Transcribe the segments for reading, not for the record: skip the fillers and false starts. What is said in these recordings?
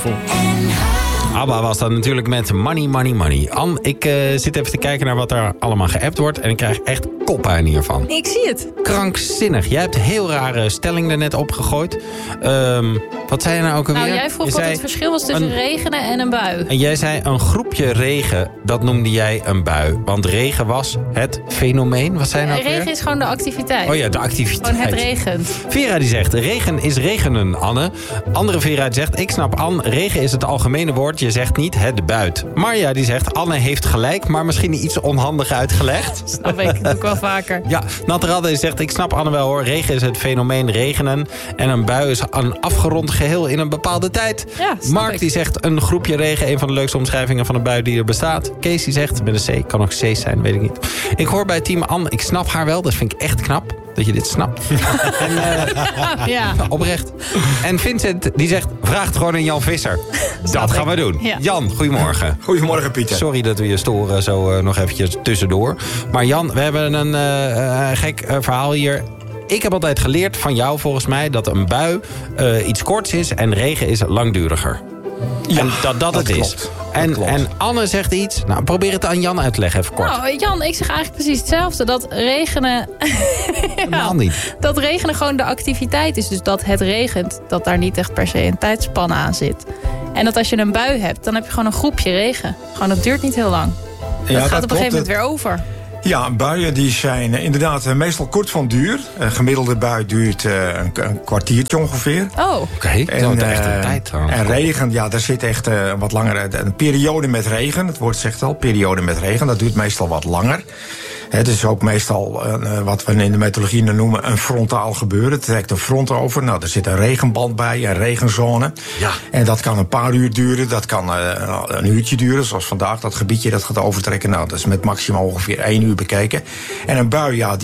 succesvol. ABBA was dat natuurlijk met Money, Money, Money. Ann, ik zit even te kijken naar wat er allemaal geappt wordt. En ik krijg echt koppijn hiervan. Ik zie het. Krankzinnig. Jij hebt een heel rare stelling er net opgegooid. Wat zei je nou ook alweer? Nou, jij vroeg wat het verschil was tussen regenen en een bui. En jij zei een groepje regen, dat noemde jij een bui. Want regen was het fenomeen. Wat zei je nou weer? Regen is gewoon de activiteit. Oh ja, de activiteit. Gewoon het regent. Vera die zegt, regen is regenen, Anne. Andere Vera die zegt, ik snap Anne, regen is het algemene woord. Je zegt niet het buit. Marja die zegt, Anne heeft gelijk, maar misschien iets onhandig uitgelegd. Snap ik, dat doe ik wel vaker. Ja, Natteradde die zegt, ik snap Anne wel hoor. Regen is het fenomeen regenen. En een bui is een afgerond geheel in een bepaalde tijd. Ja, Mark die zegt, een groepje regen, een van de leukste omschrijvingen van een bui die er bestaat. Kees die zegt, met een C, kan ook C zijn, weet ik niet. Ik hoor bij team Anne, ik snap haar wel, dat vind ik echt knap. Dat je dit snapt. En, ja. Oprecht. En Vincent die zegt, vraag het gewoon aan Jan Visser. Dat gaan we doen. Ja. Jan, goedemorgen. Goedemorgen, Pieter. Sorry dat we je storen zo nog eventjes tussendoor. Maar Jan, we hebben een gek verhaal hier. Ik heb altijd geleerd van jou volgens mij dat een bui iets korts is en regen is langduriger. Ja, en dat het klopt. is. En Anne zegt iets. Nou, probeer het aan Jan uit te leggen, even kort. Nou, Jan, ik zeg eigenlijk precies hetzelfde. Dat regenen... Helemaal niet. Dat regenen gewoon de activiteit is. Dus dat het regent, dat daar niet echt per se een tijdspanne aan zit. En dat als je een bui hebt, dan heb je gewoon een groepje regen. Gewoon, dat duurt niet heel lang. Dat gaat op een gegeven moment weer over. Ja, buien die zijn inderdaad meestal kort van duur. Een gemiddelde bui duurt een kwartiertje ongeveer. Oh. Oké, dat is echt een tijd. En regen, ja, daar zit echt wat langer. Een periode met regen, het woord zegt al, periode met regen. Dat duurt meestal wat langer. Het is ook meestal wat we in de meteorologie noemen een frontaal gebeuren. Het trekt een front over. Nou, er zit een regenband bij, een regenzone. Ja. En dat kan een paar uur duren. Dat kan een uurtje duren, zoals vandaag. Dat gebiedje dat gaat overtrekken. Nou, dat is met maximaal ongeveer 1 uur bekeken. En een bui, ja,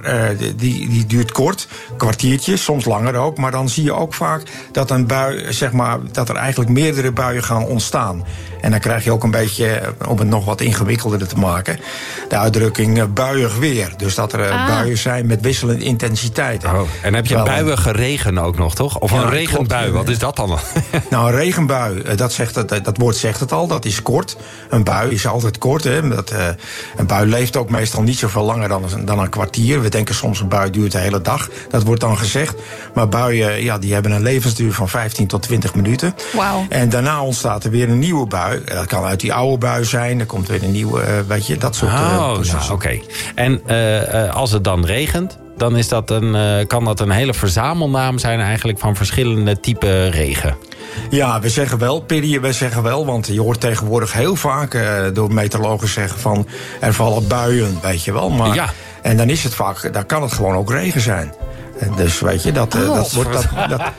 die duurt kort. Kwartiertje, soms langer ook. Maar dan zie je ook vaak dat een bui, zeg maar, dat er eigenlijk meerdere buien gaan ontstaan. En dan krijg je ook een beetje, om het nog wat ingewikkelder te maken, de uitdrukking buiig weer. Dus dat er buien zijn met wisselende intensiteiten. Oh, en heb je buiige regen ook nog, toch? Of een regenbui, klopt. Wat is dat dan? Nou, een regenbui, dat woord zegt het al, dat is kort. Een bui is altijd kort. Hè. Een bui leeft ook meestal niet zoveel langer dan een kwartier. We denken soms een bui duurt de hele dag. Dat wordt dan gezegd. Maar buien, ja, die hebben een levensduur van 15 tot 20 minuten. Wauw. En daarna ontstaat er weer een nieuwe bui. Dat kan uit die oude bui zijn. Er komt weer een nieuwe, weet je, dat soort processen. Ja, oké. En als het dan regent, dan is dat kan dat een hele verzamelnaam zijn eigenlijk van verschillende typen regen. Ja, we zeggen wel, want je hoort tegenwoordig heel vaak door meteorologen zeggen van er vallen buien, weet je wel. Maar, ja. En dan is het vaak, dan kan het gewoon ook regen zijn. Dus weet je, dat wordt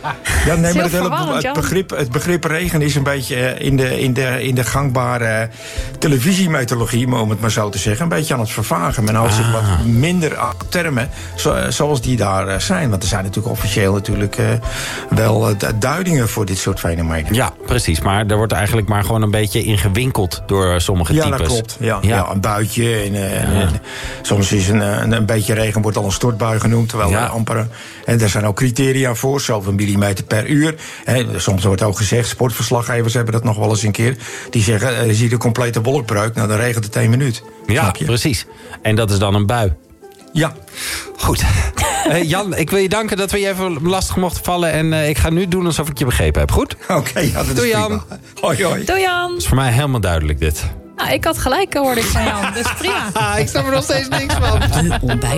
het begrip regen is een beetje in de gangbare televisiemeteorologie, om het maar zo te zeggen, een beetje aan het vervagen. Men houdt zich wat minder aan termen zoals die daar zijn. Want er zijn natuurlijk officieel wel duidingen voor dit soort fenomenen. Ja, precies. Maar er wordt eigenlijk maar gewoon een beetje ingewinkeld door sommige types. Ja, dat klopt. Ja, een buitje. En soms is een beetje regen wordt al een stortbui genoemd, terwijl amper. En er zijn ook criteria voor, zoveel millimeter per uur. Soms wordt ook gezegd, sportverslaggevers hebben dat nog wel eens een keer. Die zeggen, je ziet een complete wolkbreuk, nou dan regent het 1 minuut. Ja, precies. En dat is dan een bui. Ja. Goed. Jan, ik wil je danken dat we je even lastig mochten vallen. En ik ga nu doen alsof ik je begrepen heb. Goed? Oké, ja, dat is Jan. Hoi, hoi. Doei Jan. Dat is voor mij helemaal duidelijk dit. Nou, ik had gelijk, hoorde ik van Jan. Dus prima. Ik snap er nog steeds niks van. De ontbijt.